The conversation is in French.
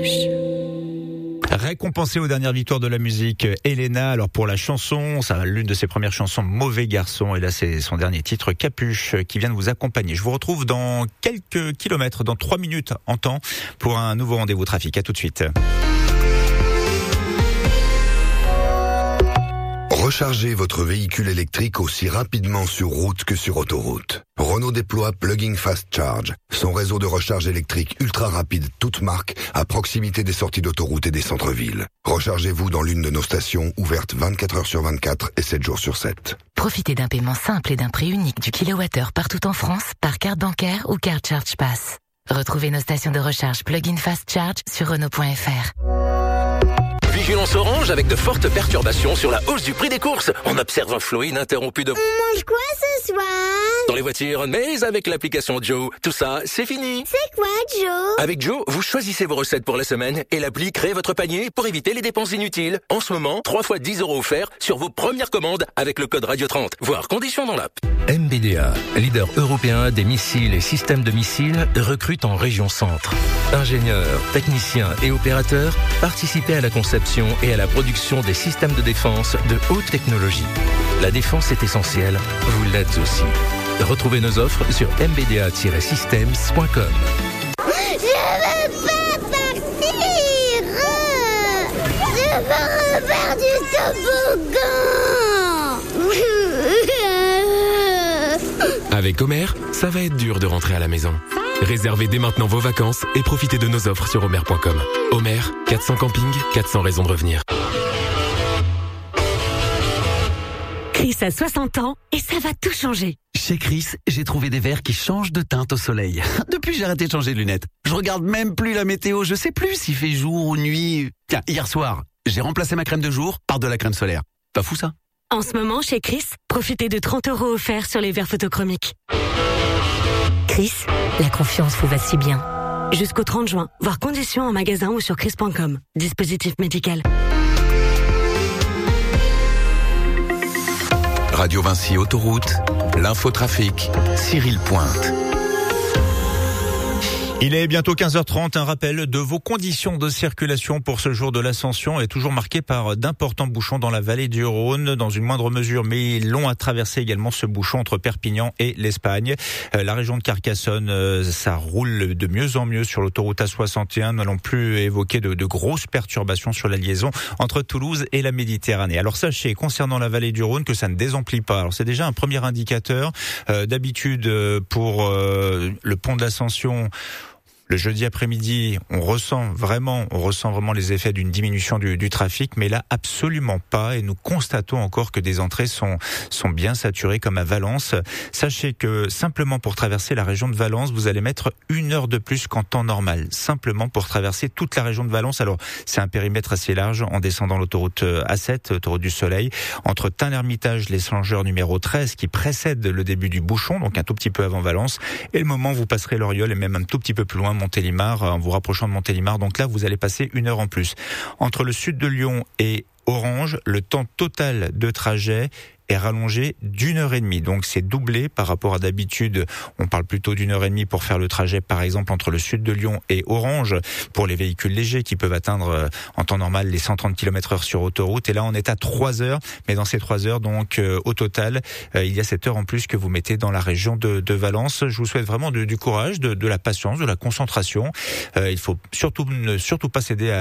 Capuche. Récompensée aux dernières victoires de la musique, Elena. Alors pour la chanson, ça l'une de ses premières chansons, Mauvais garçon. Et là, c'est son dernier titre, Capuche, qui vient de vous accompagner. Je vous retrouve dans quelques kilomètres, dans 3 minutes en temps, pour un nouveau rendez-vous trafic. À tout de suite. Rechargez votre véhicule électrique aussi rapidement sur route que sur autoroute. Renault déploie Plug-in Fast Charge, son réseau de recharge électrique ultra rapide, toute marque, à proximité des sorties d'autoroute et des centres-villes. Rechargez-vous dans l'une de nos stations, ouvertes 24 heures sur 24 et 7 jours sur 7. Profitez d'un paiement simple et d'un prix unique du kilowattheure partout en France par carte bancaire ou carte Charge Pass. Retrouvez nos stations de recharge Plug-in Fast Charge sur Renault.fr. Vigilance orange avec de fortes perturbations sur la hausse du prix des courses. On observe un flot ininterrompu de... On mange quoi ce soir? Dans les voitures, mais avec l'application Joe. Tout ça, c'est fini. C'est quoi, Joe? Avec Joe, vous choisissez vos recettes pour la semaine et l'appli crée votre panier pour éviter les dépenses inutiles. En ce moment, 3 fois 10 € offerts sur vos premières commandes avec le code Radio 30. Voir conditions dans l'app. MBDA, leader européen des missiles et systèmes de missiles, recrute en région centre. Ingénieurs, techniciens et opérateurs, participez à la conception et à la production des systèmes de défense de haute technologie. La défense est essentielle, vous l'êtes aussi. Retrouvez nos offres sur mbda-systems.com. Je veux pas partir! Je veux refaire du toboggan! Avec Omer, ça va être dur de rentrer à la maison. Réservez dès maintenant vos vacances et profitez de nos offres sur omer.com. Omer, 400 campings, 400 raisons de revenir. Chris a 60 ans et ça va tout changer. Chez Chris, j'ai trouvé des verres qui changent de teinte au soleil. Depuis, j'ai arrêté de changer de lunettes. Je regarde même plus la météo, je sais plus s'il fait jour ou nuit. Tiens, hier soir, j'ai remplacé ma crème de jour par de la crème solaire. Pas fou ça? En ce moment, chez Chris, profitez de 30 € offerts sur les verres photochromiques. Chris, la confiance vous va si bien. Jusqu'au 30 juin, voir conditions en magasin ou sur chris.com. Dispositif médical. Radio Vinci Autoroute, l'infotrafic, Cyril Pointe. Il est bientôt 15h30, un rappel de vos conditions de circulation pour ce jour de l'Ascension est toujours marqué par d'importants bouchons dans la vallée du Rhône, dans une moindre mesure, mais long à traverser également ce bouchon entre Perpignan et l'Espagne. La région de Carcassonne, ça roule de mieux en mieux sur l'autoroute A61. Nous n'allons plus évoquer de grosses perturbations sur la liaison entre Toulouse et la Méditerranée. Alors sachez, concernant la vallée du Rhône, que ça ne désemplit pas. Alors c'est déjà un premier indicateur. D'habitude, pour le pont de l'Ascension, le jeudi après-midi, on ressent vraiment les effets d'une diminution du trafic, mais là, absolument pas. Et nous constatons encore que des entrées sont bien saturées, comme à Valence. Sachez que simplement pour traverser la région de Valence, vous allez mettre 1 heure de plus qu'en temps normal. Simplement pour traverser toute la région de Valence. Alors, c'est un périmètre assez large en descendant l'autoroute A7, autoroute du Soleil, entre Tain-l'Hermitage, l'Échangeur numéro 13, qui précède le début du bouchon, donc un tout petit peu avant Valence, et le moment où vous passerez l'Oriol et même un tout petit peu plus loin, Montélimar, en vous rapprochant de Montélimar. Donc là, vous allez passer 1 heure en plus. Entre le sud de Lyon et Orange, le temps total de trajet est rallongé d'1 heure et demie. Donc c'est doublé par rapport à d'habitude. On parle plutôt d'1 heure et demie pour faire le trajet, par exemple, entre le sud de Lyon et Orange, pour les véhicules légers qui peuvent atteindre en temps normal les 130 km/h sur autoroute. Et là, on est à 3 heures. Mais dans ces 3 heures, donc, au total, il y a 7 heures en plus que vous mettez dans la région de Valence. Je vous souhaite vraiment du courage, de la patience, de la concentration. Il faut surtout pas céder à